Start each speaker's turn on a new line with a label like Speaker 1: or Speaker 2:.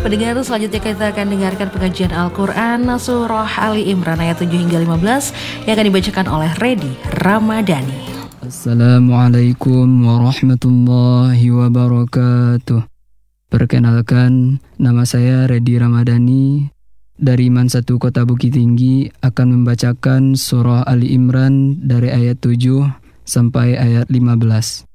Speaker 1: Pendengar, selanjutnya kita akan dengarkan pengajian Al-Quran Surah Ali Imran ayat 7 hingga 15 yang akan dibacakan oleh Redi Ramadhani.
Speaker 2: Assalamualaikum warahmatullahi wabarakatuh. Perkenalkan, nama saya Redi Ramadhani dari Iman 1 Kota Bukit Tinggi akan membacakan surah Ali Imran dari ayat 7 sampai ayat 15.